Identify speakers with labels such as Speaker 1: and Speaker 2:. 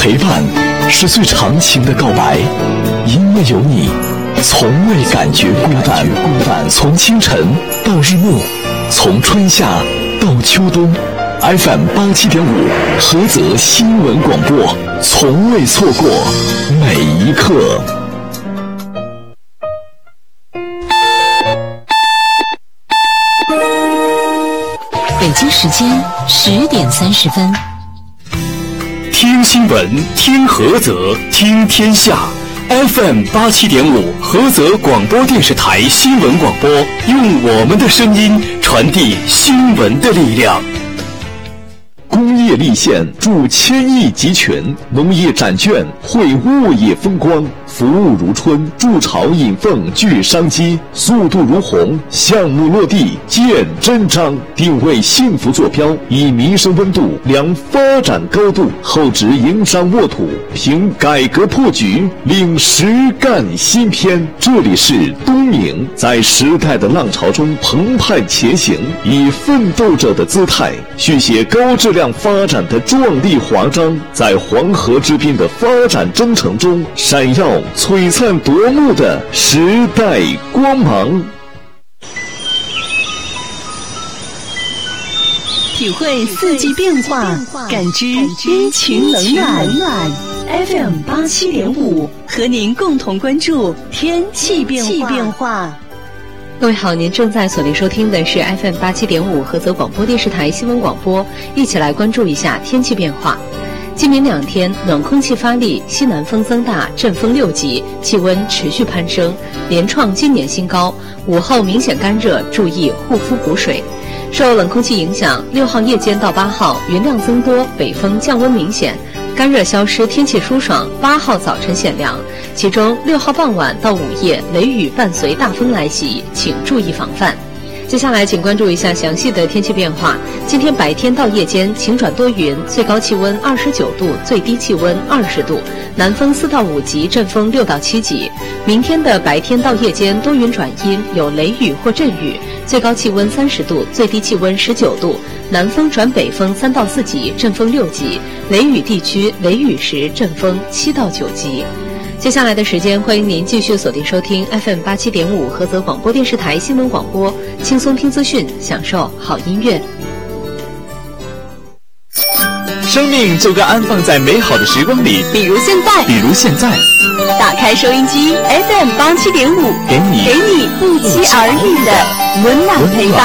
Speaker 1: 陪伴是最长情的告白，因为有你，从未感觉孤单。从清晨到日暮，从春夏到秋冬， FM 87.5菏泽新闻广播，从未错过每一刻。
Speaker 2: 北京时间10点30分。
Speaker 3: 听新闻，听菏泽，听天下。FM 87.5菏泽广播电视台新闻广播，用我们的声音传递新闻的力量。
Speaker 1: 工业立县助千亿集群，农业展券绘物业风光，服务如春，筑巢引凤聚商机，速度如虹，项目落地见真章。定位幸福坐标，以民生温度量发展高度，厚植营商沃土，凭改革破局领实干新篇。这里是东明，在时代的浪潮中澎湃前行，以奋斗者的姿态续写高质量发展的壮丽华章，在黄河之滨的发展征程中闪耀璀璨夺目的时代光芒。
Speaker 2: 体会四季变化，感知阴晴冷暖。FM 87.5和您共同关注天气变化。
Speaker 4: 各位好，您正在锁定收听的是 FM 87.5菏泽广播电视台新闻广播，一起来关注一下天气变化。今明2天，暖空气发力，西南风增大，阵风6级，气温持续攀升，连创今年新高。午后明显干热，注意护肤补水。受冷空气影响，6号夜间到8号云量增多，北风降温明显，干热消失，天气舒爽。8号早晨显凉，其中6号傍晚到午夜雷雨伴随大风来袭，请注意防范。接下来请关注一下详细的天气变化。今天白天到夜间晴转多云，最高气温29度，最低气温20度，南风4到5级，阵风6到7级。明天的白天到夜间多云转阴，有雷雨或阵雨，最高气温30度，最低气温19度，南风转北风3到4级，阵风6级，雷雨地区雷雨时阵风7到9级。接下来的时间，欢迎您继续锁定收听 FM 87.5菏泽广播电视台新闻广播，轻松听资讯，享受好音乐。
Speaker 3: 生命就该安放在美好的时光里，
Speaker 2: 比如现在，打开收音机 FM 87.5，给你不期而遇的温暖陪伴。